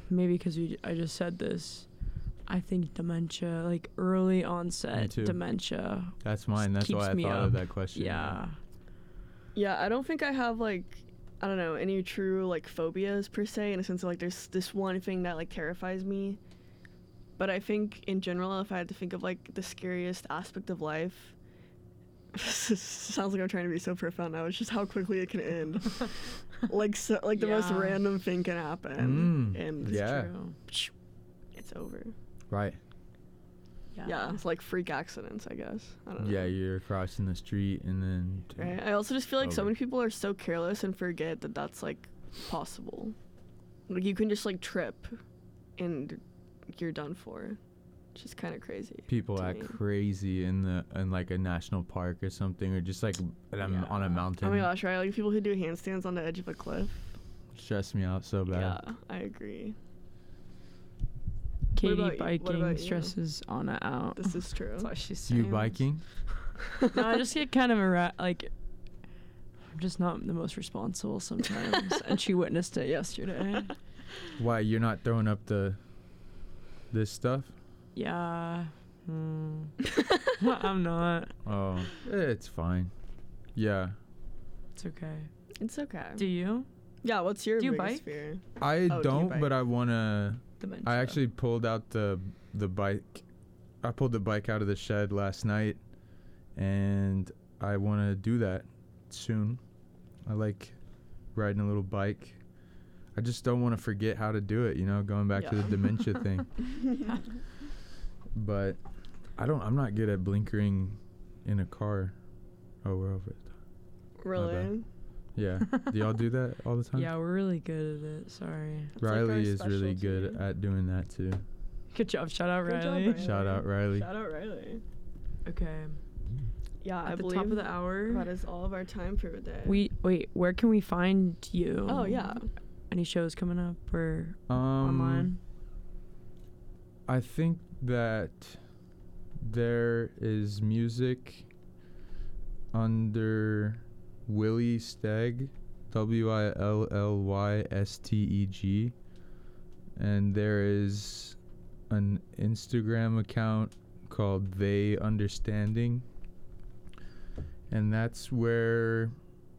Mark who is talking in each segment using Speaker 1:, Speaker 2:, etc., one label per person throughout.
Speaker 1: maybe because I just said this, I think dementia, like early onset dementia.
Speaker 2: That's mine. That's why I thought of that question.
Speaker 1: Yeah.
Speaker 3: Yeah, I don't think I have like, I don't know, any true like phobias per se, in a sense of like there's this one thing that like terrifies me. But I think in general, if I had to think of like the scariest aspect of life, sounds like I'm trying to be so profound now. It's just how quickly it can end. The most random thing can happen, and
Speaker 1: True.
Speaker 3: It's over.
Speaker 2: Right.
Speaker 3: Yeah, it's like freak accidents, I guess. I don't know.
Speaker 2: Yeah, you're crossing the street and then.
Speaker 3: Right. I also just feel like so many people are so careless and forget that that's like possible. Like you can just like trip, and you're done for. It's just kind of crazy.
Speaker 2: People act crazy in like a national park or something, or just like on a mountain.
Speaker 3: Oh my gosh, right? Like people who do handstands on the edge of a cliff.
Speaker 2: Stress me out so bad.
Speaker 3: Yeah, I agree.
Speaker 1: Katie biking stresses Anna out.
Speaker 3: This is true.
Speaker 1: That's what she's saying.
Speaker 2: You biking?
Speaker 1: No, I just get kind of I'm just not the most responsible sometimes, and she witnessed it yesterday.
Speaker 2: Why, you're not throwing up this stuff?
Speaker 1: Yeah. I'm not.
Speaker 2: Oh, it's fine. Yeah.
Speaker 1: It's okay.
Speaker 3: It's okay.
Speaker 1: Do you?
Speaker 3: Yeah, what's your
Speaker 1: biggest
Speaker 3: bike? Fear?
Speaker 2: I don't, but I want to.
Speaker 1: Dementia.
Speaker 2: I actually pulled out the bike. I pulled the bike out of the shed last night, and I want to do that soon. I like riding a little bike. I just don't want to forget how to do it, going back to the dementia thing. But I'm not good at blinkering in a car. Oh, we're over it.
Speaker 3: Really?
Speaker 2: Yeah. Do y'all do that all the time?
Speaker 1: Yeah, we're really good at it. Sorry.
Speaker 2: Riley is really good at doing that too.
Speaker 1: Good job. Shout out
Speaker 3: Good
Speaker 1: Riley.
Speaker 3: job, Riley.
Speaker 2: Shout out Riley.
Speaker 3: Shout out Riley.
Speaker 1: Okay.
Speaker 3: Yeah,
Speaker 1: At
Speaker 3: I
Speaker 1: the
Speaker 3: believe
Speaker 1: top of the hour.
Speaker 3: that is all of our time for the day.
Speaker 1: Wait, where can we find you?
Speaker 3: Oh, yeah.
Speaker 1: Any shows coming up or online?
Speaker 2: I think that there is music under Willie Steg, WILLYSTEG, and there is an Instagram account called They Understanding, and that's where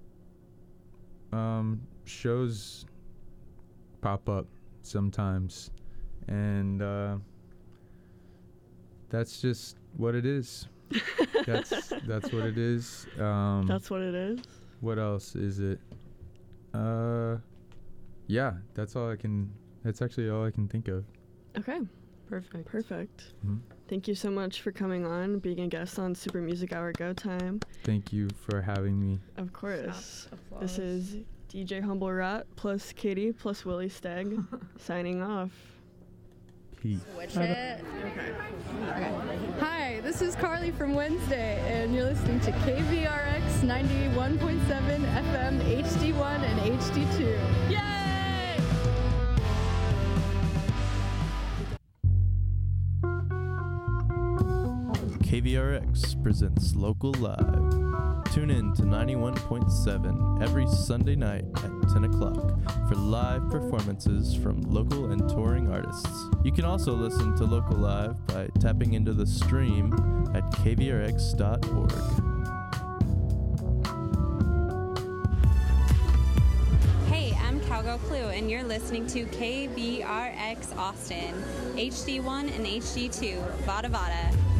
Speaker 2: shows pop up sometimes, and that's just what it is. That's what it is.
Speaker 3: That's what it is.
Speaker 2: What else is it? Yeah, that's actually all I can think of.
Speaker 3: Okay.
Speaker 1: Perfect.
Speaker 2: Mm-hmm.
Speaker 3: Thank you so much for coming on, being a guest on Super Music Hour Go Time.
Speaker 2: Thank you for having me.
Speaker 3: Of course. This is DJ Humble Rat plus Katie plus Willie Steg signing off.
Speaker 2: Peace.
Speaker 4: Switch it. Okay. Hi, this is Carly from Wednesday, and you're listening to KVRX 91.7 FM HD1 and HD2. Yay!
Speaker 5: KVRX presents Local Live. Tune in to 91.7 every Sunday night at 10 o'clock for live performances from local and touring artists. You can also listen to Local Live by tapping into the stream at kvrx.org.
Speaker 6: Hey, I'm Cowgirl Clue, and you're listening to KVRX Austin, HD1 and HD2, Vada Vada.